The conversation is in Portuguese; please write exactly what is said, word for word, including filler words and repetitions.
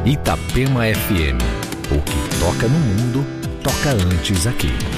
Itapema F M. O que toca no mundo, toca antes aqui.